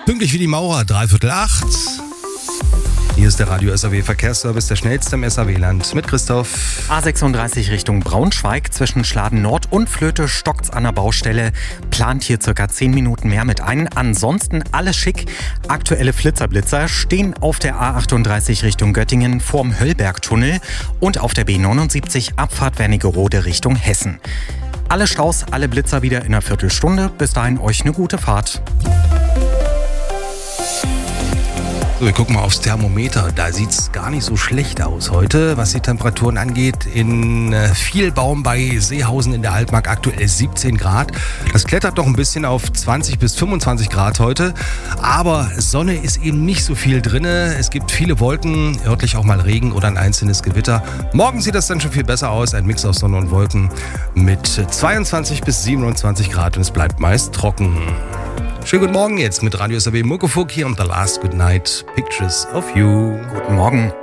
Pünktlich wie die Maurer, 7:45. Hier ist der Radio SAW Verkehrsservice, der schnellste im SAW-Land mit Christoph. A36 Richtung Braunschweig, zwischen Schladen Nord und Flöte stockt's an der Baustelle. Plant hier circa 10 Minuten mehr mit ein. Ansonsten alles schick. Aktuelle Flitzer-Blitzer stehen auf der A38 Richtung Göttingen vorm Höllbergtunnel und auf der B79 Abfahrt Wernigerode Richtung Hessen. Alle Staus, alle Blitzer wieder in einer Viertelstunde. Bis dahin euch eine gute Fahrt. So, wir gucken mal aufs Thermometer. Da sieht es gar nicht so schlecht aus heute, was die Temperaturen angeht. In Vielbaum bei Seehausen in der Altmark aktuell 17 Grad. Das klettert noch ein bisschen auf 20 bis 25 Grad heute. Aber Sonne ist eben nicht so viel drin. Es gibt viele Wolken, örtlich auch mal Regen oder ein einzelnes Gewitter. Morgen sieht das dann schon viel besser aus. Ein Mix aus Sonne und Wolken mit 22 bis 27 Grad und es bleibt meist trocken. Schönen guten Morgen jetzt mit Radio SAW Muckefuck hier und The Last Good Night Pictures of You. Guten Morgen.